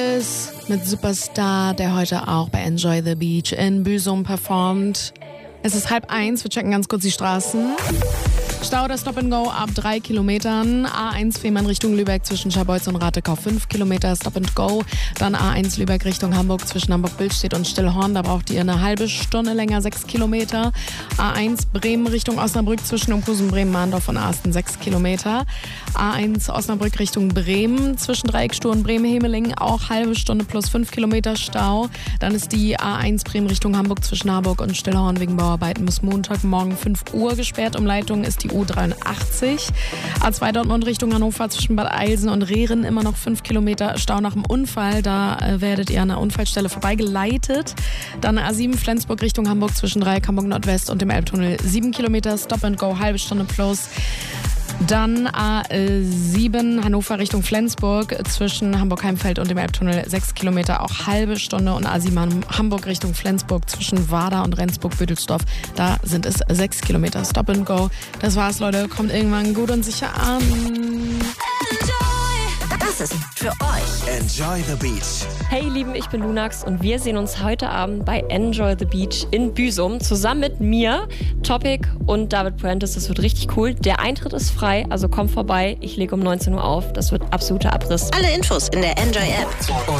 Mit Superstar, der heute auch bei Enjoy the Beach in Büsum performt. Es ist 12:30, wir checken ganz kurz die Straßen. Stau oder Stop and Go ab 3 Kilometern. A1 Fehmarn Richtung Lübeck zwischen Scharbeutz und Ratekau 5 Kilometer. Stop and Go. Dann A1 Lübeck Richtung Hamburg zwischen Hamburg-Billstedt und Stillhorn. Da braucht ihr eine halbe Stunde länger, 6 Kilometer. A1 Bremen Richtung Osnabrück zwischen Umkusen, Bremen-Mahndorf und Asten 6 Kilometer. A1 Osnabrück Richtung Bremen zwischen Dreieckstuhl und Bremen-Hemeling auch halbe Stunde plus 5 Kilometer Stau. Dann ist die A1 Bremen Richtung Hamburg zwischen Harburg und Stillhorn wegen Bauarbeiten bis Montagmorgen 5 Uhr gesperrt. Umleitung ist die U83. A2 Dortmund Richtung Hannover zwischen Bad Eilsen und Rehren immer noch 5 Kilometer Stau nach dem Unfall. Da werdet ihr an der Unfallstelle vorbeigeleitet. Dann A7 Flensburg Richtung Hamburg zwischen Dreieck Hamburg Nordwest und dem Elbtunnel 7 Kilometer. Stop and Go, halbe Stunde plus. Dann A7 Hannover Richtung Flensburg zwischen Hamburg-Heimfeld und dem Elbtunnel 6 Kilometer, auch halbe Stunde. Und A7 Hamburg Richtung Flensburg zwischen Warda und Rendsburg-Büdelsdorf, da sind es 6 Kilometer. Stop and Go. Das war's, Leute. Kommt irgendwann gut und sicher an. Das ist für euch. Enjoy the Beach. Hey ihr Lieben, ich bin Lunax und wir sehen uns heute Abend bei Enjoy the Beach in Büsum zusammen mit mir, Topic und David Puentes. Das wird richtig cool. Der Eintritt ist frei, also kommt vorbei. Ich lege um 19 Uhr auf. Das wird absoluter Abriss. Alle Infos in der Enjoy App.